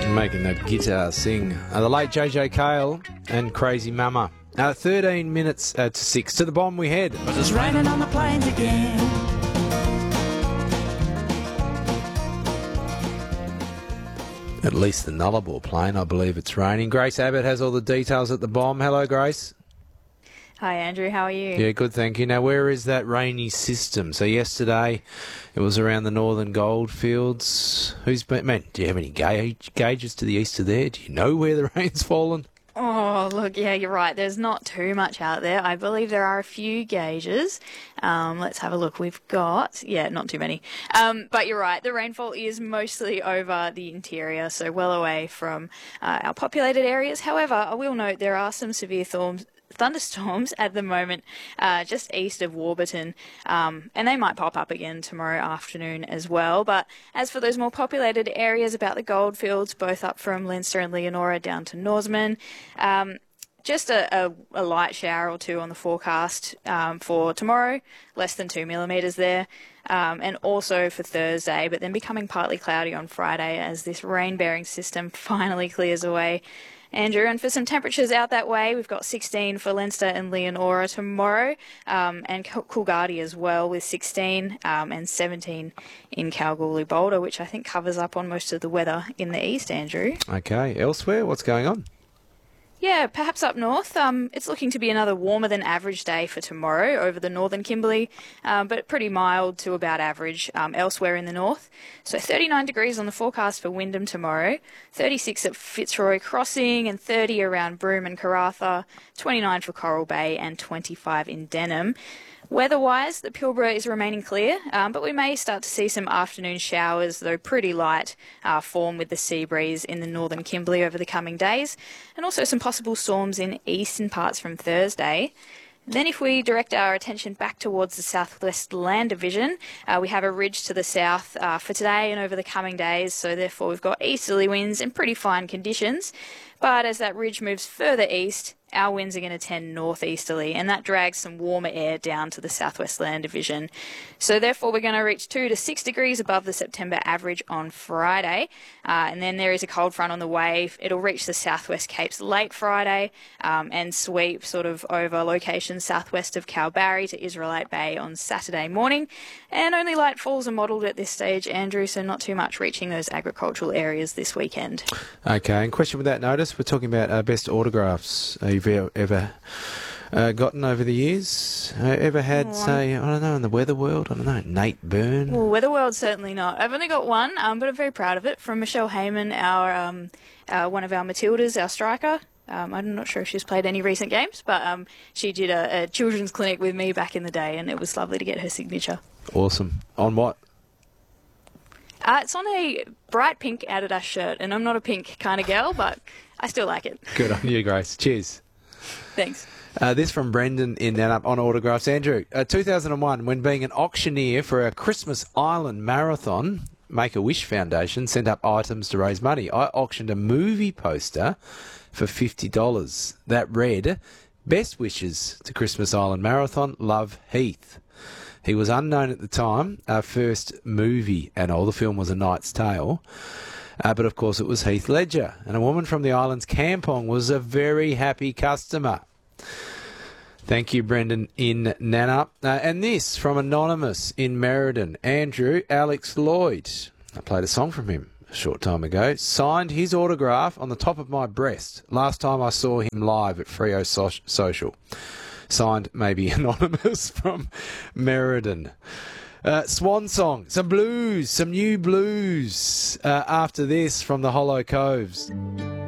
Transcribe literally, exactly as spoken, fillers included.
Making the guitar sing. Uh, the late J J Cale and Crazy Mama. Uh, thirteen minutes uh, to six. To the bomb we head. But it's raining on the plains again. At least the Nullarbor plain, I believe it's raining. Grace Abbott has all the details at the bomb. Hello, Grace. Hi, Andrew. How are you? Yeah, good, thank you. Now, where is that rainy system? So yesterday it was around the northern goldfields. Who's been... Man, do you have any gauge, gauges to the east of there? Do you know where the rain's fallen? Oh, look, yeah, you're right. There's not too much out there. I believe there are a few gauges. Um, let's have a look. We've got, yeah, not too many. Um, but you're right. The rainfall is mostly over the interior, so well away from uh, our populated areas. However, I will note there are some severe storms. Thunderstorms at the moment uh, just east of Warburton, um, and they might pop up again tomorrow afternoon as well. But as for those more populated areas about the goldfields, both up from Leinster and Leonora down to Norseman, um, just a, a, a light shower or two on the forecast um, for tomorrow, less than two millimetres there. Um, and also for Thursday, but then becoming partly cloudy on Friday as this rain-bearing system finally clears away. Andrew, and for some temperatures out that way, we've got sixteen for Leinster and Leonora tomorrow, um, and Coolgardie as well with sixteen, um, and seventeen in Kalgoorlie Boulder, which I think covers up on most of the weather in the east, Andrew. Okay, elsewhere, what's going on? Yeah, perhaps up north. Um, it's looking to be another warmer than average day for tomorrow over the northern Kimberley, um, but pretty mild to about average um, elsewhere in the north. So thirty-nine degrees on the forecast for Wyndham tomorrow, thirty-six at Fitzroy Crossing and thirty around Broome and Karratha, twenty-nine for Coral Bay and twenty-five in Denham. Weather-wise, the Pilbara is remaining clear, um, but we may start to see some afternoon showers, though pretty light, uh, form with the sea breeze in the northern Kimberley over the coming days, and also some possible storms in eastern parts from Thursday. Then if we direct our attention back towards the southwest land division, uh, we have a ridge to the south uh, for today and over the coming days, so therefore we've got easterly winds and pretty fine conditions. But as that ridge moves further east, our winds are going to tend northeasterly, and that drags some warmer air down to the southwest land division. So therefore we're going to reach two to six degrees above the September average on Friday, uh, and then there is a cold front on the way. It'll reach the southwest Capes late Friday um, and sweep sort of over locations southwest of Kalbarri to Israelite Bay on Saturday morning, and only light falls are modelled at this stage, Andrew, so not too much reaching those agricultural areas this weekend. Okay, and question without notice, we're talking about uh, best autographs uh, you've ever uh, gotten over the years. Uh, ever had, oh, say, I don't know, in the weather world, I don't know, Nate Byrne? Well, weather world, certainly not. I've only got one, um, but I'm very proud of it, from Michelle Heyman, our um, uh, one of our Matildas, our striker. Um, I'm not sure if she's played any recent games, but um, she did a, a children's clinic with me back in the day, and it was lovely to get her signature. Awesome. On what? Uh, it's on a bright pink Adidas shirt, and I'm not a pink kind of girl, but I still like it. Good on you, Grace. Cheers. Thanks. Uh, this from Brendan in Nannup on autographs. Andrew, uh, two thousand one, when being an auctioneer for a Christmas Island marathon, Make-A-Wish Foundation sent up items to raise money. I auctioned a movie poster for fifty dollars that read, "Best wishes to Christmas Island Marathon, love Heath." He was unknown at the time. Our first movie and all, the film was A Knight's Tale. Uh, but of course it was Heath Ledger. And a woman from the island's Kampong was a very happy customer. Thank you, Brendan in Nannup. Uh, and this from Anonymous in Merredin. Andrew, Alex Lloyd. I played a song from him a short time ago. Signed his autograph on the top of my breast last time I saw him live at Freo so- Social. Signed, maybe Anonymous from Merredin. Uh, Swan Song, some blues, some new blues uh, after this from the Hollow Coves.